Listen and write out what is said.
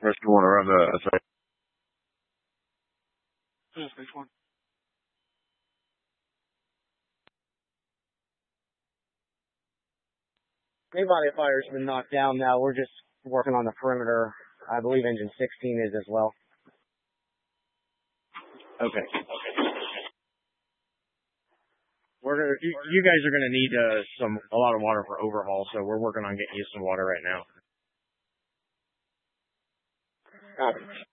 Rest of water on the side. Which one? Main body of fire's been knocked down now. We're just working on the perimeter. I believe engine 16 is as well. Okay. You guys are gonna need a lot of water for overhaul, so we're working on getting you some water right now. Copy.